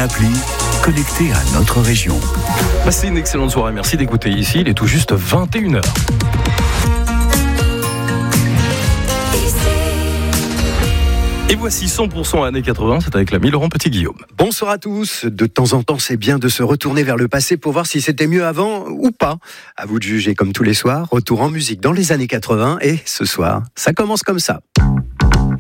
appli connectée à notre région. Passez une excellente soirée, merci d'écouter ici, il est tout juste 21h. Et voici 100% années 80, c'est avec l'ami Laurent Petit-Guillaume. Bonsoir à tous. De temps en temps, c'est bien de se retourner vers le passé pour voir si c'était mieux avant ou pas. À vous de juger comme tous les soirs. Retour en musique dans les années 80 et ce soir, ça commence comme ça.